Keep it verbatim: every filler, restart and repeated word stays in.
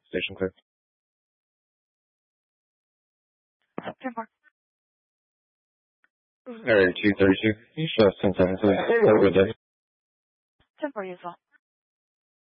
Station clear. ten four. Area two thirty-two. You show us ten seconds. Have a good day. ten four, you as well.